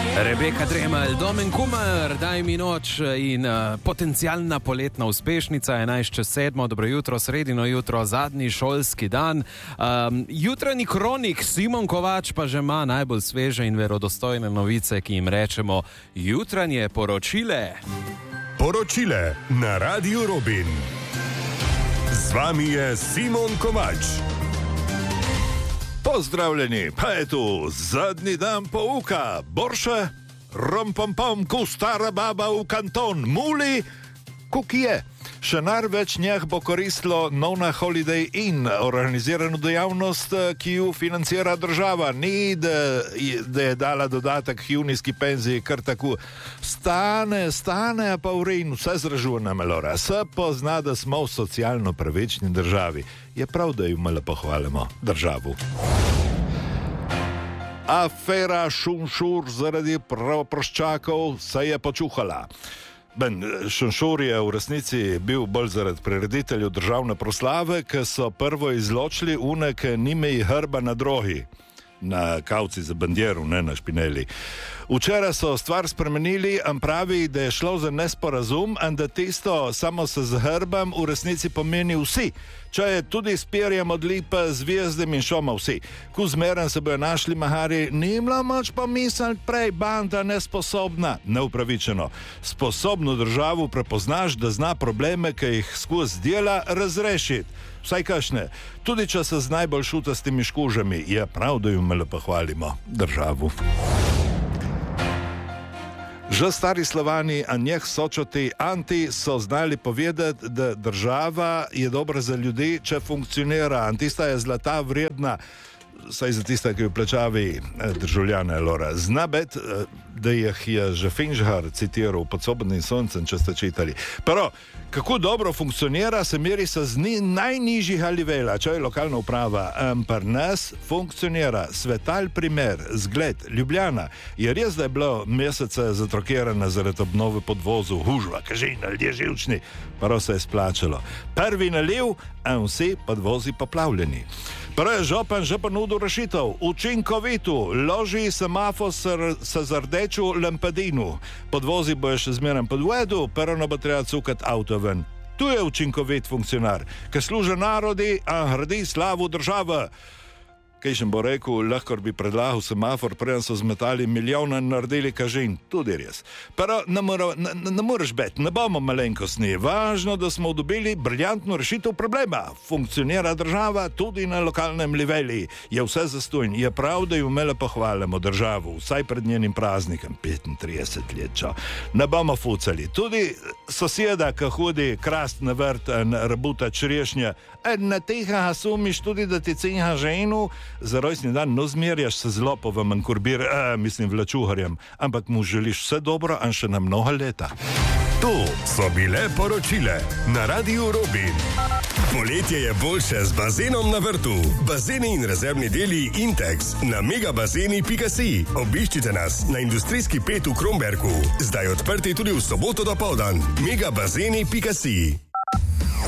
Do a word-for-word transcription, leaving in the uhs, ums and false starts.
Rebeka Dremelj, Domen Kumer, daj mi noč in uh, potencialna poletna uspešnica, enajst čez sedmo, dobro jutro, sredino jutro, zadnji šolski dan. Um, jutranji kronik Simon Kovač pa že ima najbolj sveže in verodostojne novice, ki jim rečemo jutranje poročile. Poročile na Radiu Robin. Z vami je Simon Kovač. Pozdravljeni, pa je tu zadnji dan pouka. Borše, rompompom, ko stara baba v kanton, muli, kuk je. Še največ njih bo koristilo Nona Holiday Inn, organizirano dejavnost, ki jo financira država. Ni, da, da je dala dodatek junijski penziji, kar tako. Stane, stane, pa v redu, vse zražuje na melora. Se pozna, da smo v socialno pravični državi. Je prav, da jo malo pohvalimo državu. Afera Šunšur zaradi pravoproščakov se je počuhala. Ben, Šunšur je v resnici bil bolj zaradi prirediteljev državne proslave, ki so prvo izločili unek nimej hrba na drogi, na kavci za bandjeru, ne na špineli. Včeraj so stvar spremenili in pravi, da je šlo za nesporazum in da tisto samo se z hrbom v resnici pomeni vsi. Če je tudi s perjem od lipe, zvezdem in šoma vsi. Ko zmeren se bojo našli mahari, ni imela moč pomisliti prej, banda nesposobna, neupravičeno. Sposobno državo prepoznaš, da zna probleme, ki jih skozi dela, razrešiti. Vsaj kašne, tudi če se z najbolj šutastimi škužami, je prav, da jo malo pohvalimo državu. Že stari Slovani, a njeh sočoti anti, so znali povedati, da država je dobra za ljudi, če funkcionira. Antista je zlata vredna, saj za tista, ki jo plačavi državljane, Lora. Zna bet, da jih je že Finžhar citiral pod Svobodnim soncem, če ste čitali. Pero, kako dobro funkcionira, se meri se z najnižjih alivela, če je lokalna uprava. Pri nas funkcionira svetal primer, zgled, Ljubljana. Je res, da je bilo mesece zatrokirana zaradi obnove podvozu, hužva, kažina, ljudje živčni, pero se je splačalo. Prvi naliv, a vsi podvozi poplavljeni. Prvo je župan že ponudil rešitev, učinkovitu, loži semafor se z rdečo lampadino. Podvozi bojo še zmeraj pod vodu, pero ne bo treba cukati avto ven. Tu je učinkovit funkcionar, ki služi narodi, a hrdi slavu države. Kaj še bo rekel, lahko bi predlagal semafor, preden so zmetali milijona in naredili kažin, tudi res. Pero ne, mora, ne, ne moreš bet, ne bomo malenkostni. Važno, da smo dobili briljantno rešitev problema. Funkcionira država tudi na lokalnem nivelu. Je vse zastojn. Je prav, da jo imele pohvalimo državu, vsaj pred njenim praznikom, petintrideset let čo. Ne bomo fucali. Tudi soseda, ki hodi krast na vrt in rabuta črešnje, na teha sumiš tudi, da ti cenha ženu, za rojstni dan no zmerjaš se z lopovem in kurbir, eh, mislim vlačuharjem, ampak mu želiš vse dobro in še na mnoga leta. To so bile poročile na Radiu Robin. Poletje je boljše z bazenom na vrtu. Bazeni in rezervni deli Intex na megabazeni pika si. Obiščite nas na industrijski pet v Kromberku. Zdaj odprti tudi v soboto dopoldan. megabazeni pika si.